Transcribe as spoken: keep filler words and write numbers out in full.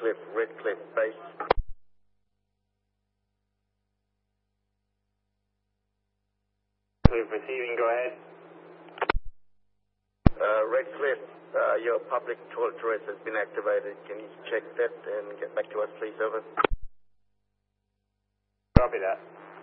Redcliffe, Redcliffe base. Redcliffe receiving, go ahead. Uh, Redcliffe, uh, your public toilet terrace has been activated. Can you check that and get back to us, please? Over. Copy that.